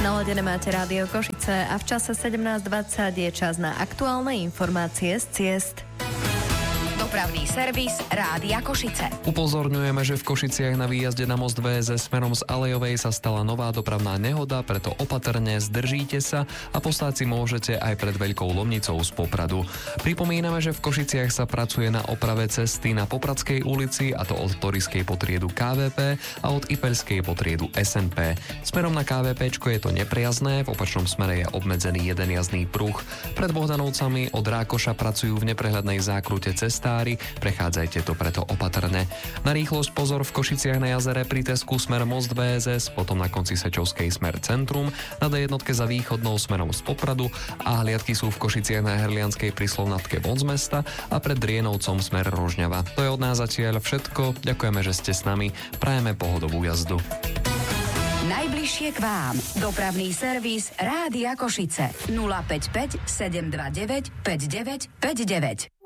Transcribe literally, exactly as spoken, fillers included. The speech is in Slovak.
Naladené máte Rádio Košice a v čase sedemnásť dvadsať je čas na aktuálne informácie z ciest. Dopravný servis Rádia Košice. Upozorňujeme, že v Košiciach na výjazde na most vé es es smerom z Alejovej sa stala nová dopravná nehoda, preto opatrne zdržíte sa a postáť si môžete aj pred Veľkou Lomnicou z Popradu. Pripomíname, že v Košiciach sa pracuje na oprave cesty na Popradskej ulici, a to od Toryskej po triedu ká vé pé a od Ipeľskej po triedu es en pé. Smerom na ká vé péčko je to nepriazné, v opačnom smere je obmedzený jeden jazdný pruh. Pred Bohdanovcami od Rákoša pracujú v neprehľadnej zákrute cestári, prechádzajte to preto opatrne. Na rýchlosť pozor v Košiciach na jazere pri Tesku smer most vé es es, potom na konci Sečovskej smer centrum, na dé jednotke za východnou smerom z Popradu a hliadky sú v Košiciach na Herlianskej pri Slovnatke von z mesta a pred Drienovcom smer Rožňava. To je od nás zatiaľ všetko, ďakujeme, že ste s nami, prajeme pohodovú jazdu. Najbližšie k vám. Dopravný servis Rádia Košice. nula päť päť sedem dva deväť päť deväť päť deväť.